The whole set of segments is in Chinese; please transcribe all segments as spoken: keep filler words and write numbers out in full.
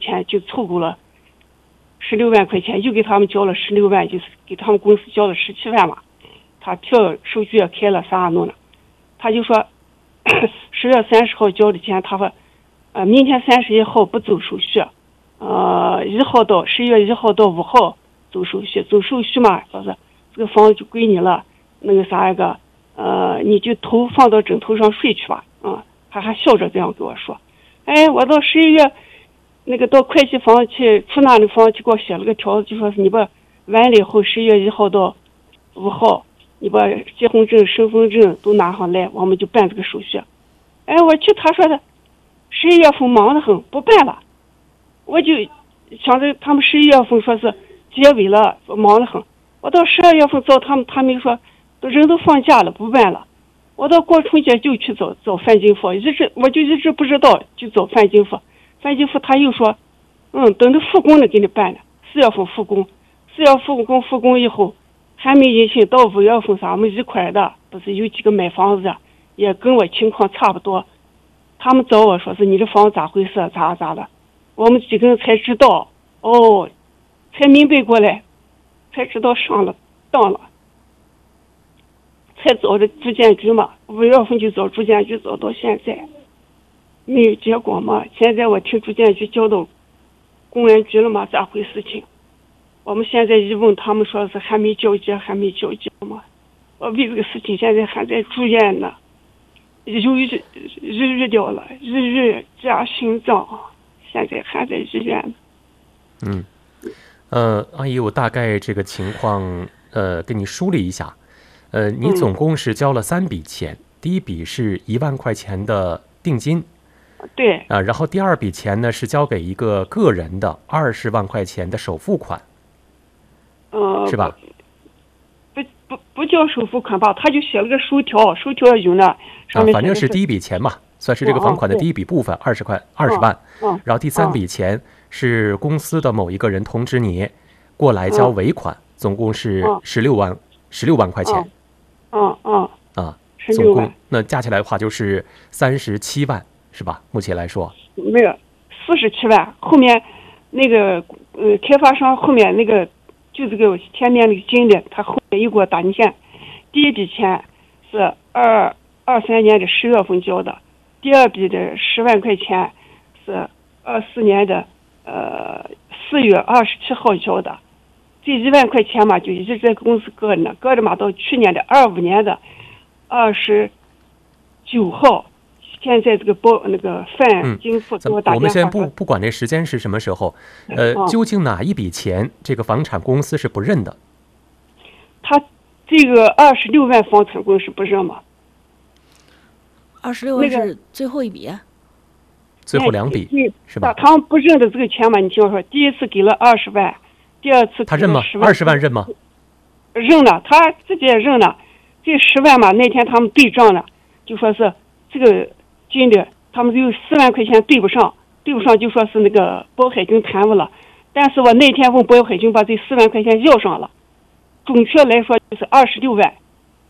钱就凑够了十六万块钱，又给他们交了十六万，就是给他们公司交了十七万嘛。他票手续也开了，啥弄了，他就说十月三十号交的钱，他说呃明天三十一号不走手续，呃一号到十月一号到五号走手续，走手续嘛，说是这个房子就归你了，那个啥一个呃你就头放到枕头上睡去吧，啊、嗯，他还笑着这样跟我说，哎，我到十一月那个到会计房去出纳的房去给我写了个条子，就说是你把完了以后十一月一号到五号。你把结婚证、身份证都拿上来，我们就办这个手续。哎，我去，他说的十一月份忙得很，不办了。我就想着他们十一月份说是结尾了，忙得很。我到十二月份找他们，他们说人都放假了，不办了。我到过春节就去找找范金富，一直我就一直不知道，就找范金富。范金富他又说，嗯，等着复工了给你办了，四月份复工，四月复工复工以后。还没引进到五月份啥，我们一块的不是有几个买房子的，也跟我情况差不多。他们找我说是你的房子咋回事，咋咋的，我们几个人才知道，哦，才明白过来，才知道上了当了，才找的住建局嘛，五月份就找住建局，找到现在没有结果嘛。现在我听住建局交到公安局了嘛，咋回事情？我们现在一问，他们说是还没交接，还没交接嘛。我为这个事情现在还在住院呢，忧郁抑郁掉了，抑郁加心脏，现在还在医院呢。 嗯，呃，阿姨，我大概这个情况呃给你梳理一下。呃，你总共是交了三笔钱，嗯、第一笔是一万块钱的定金。 对。 啊、呃，然后第二笔钱呢是交给一个个人的二十万块钱的首付款。 呃， 是吧？ 不不不叫首付款吧，他就写了个收条，收条有呢，上面、 啊、反正是第一笔钱嘛，算是这个房款的第一笔部分，二十块二十万。 嗯， 然后第三笔钱是公司的某一个人通知你过来交尾款，嗯、总共是十六万十六万块钱。 嗯嗯啊，总共那加起来的话就是三十七万，是吧？目前来说没有四十七万，后面那个呃开发商后面那个。就这个前面那个经理，他后面又给我打进线，第一笔钱是二二三年的十月份交的，第二笔的十万块钱是二四年的呃四月二十七号交的，这一万块钱嘛就一直在公司搁着呢，搁着嘛到去年的二五年的二十九号。现在这个包那个范金富给我打电话、嗯、 我们先不不管这时间是什么时候，呃， 嗯、 究竟哪一笔钱这个房产公司是不认的？ 他这个二十六万房产公司不认吗？ 二十六万是最后一笔， 那个、最后两笔是吧？ 他们不认的这个钱嘛，你听我说，第一次给了二十万，第二次他认吗？二十万认吗？ 认了，他自己也认了。这十万嘛，那天他们对账了，就说是这个。经理他们有四万块钱对不上，对不上就说是那个包海军贪污了，但是我那天问包海军把这四万块钱要上了，准确来说就是二十六万。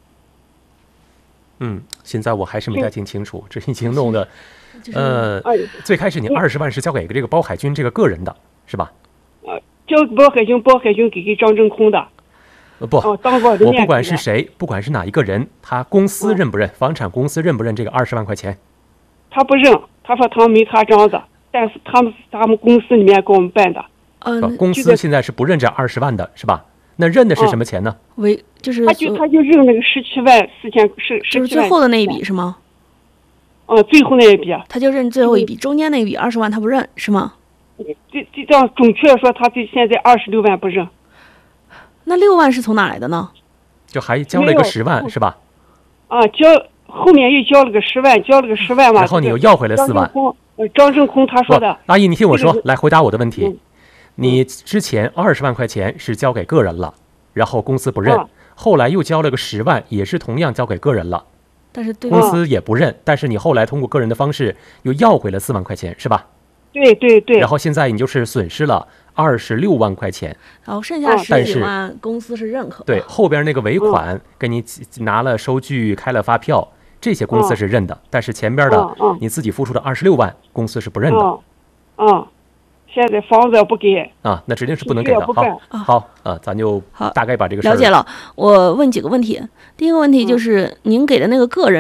嗯，现在我还是没太听清楚，这已经弄的，呃，最开始你二十万是交给这个包海军这个个人的，是吧？ 呃，交给包海军，包海军给给张正空的。 呃不， 哦、当我我不管是谁，不管是哪一个人，他公司认不认，嗯、房产公司认不认这个二十万块钱？ 他不认，他说他们没他章子，但是他们是他们公司里面给我们办的。 嗯，公司现在是不认这二十万的，是吧？那认的是什么钱呢？ 为、嗯、就是他就他就认那个十七万四千是就是最后的那一笔是吗？ 哦，最后那一笔， 他就认最后一笔，中间那一笔二十万他不认是吗？ 这这这样准确说，他这现在二十六万不认。 那六万是从哪来的呢？ 就还交了一个十万是吧？ 啊，交。后面又交了个十万，交了个十万嘛， 然后你又要回来四万。 张正空他说的。 阿姨，你听我说， 这个、 来回答我的问题。 嗯、 你之前二十万块钱是交给个人了，然后公司不认，啊、后来又交了个十万，也是同样交给个人了， 但是对公司也不认，但是你后来通过个人的方式又要回了四万块钱，是吧？ 对对对。 然后现在你就是损失了二十六万块钱， 然后剩下十几万公司是认可的。 对，后边那个尾款给你拿了收据，开了发票。这些公司是认的， 嗯、 但是前边的、嗯嗯、你自己付出的二十六万，公司是不认的。 嗯，嗯现在房子也不给啊，那指定是不能给的。好，好啊，咱就大概把这个事儿了解了。我问几个问题。第一个问题就是，您给的那个个人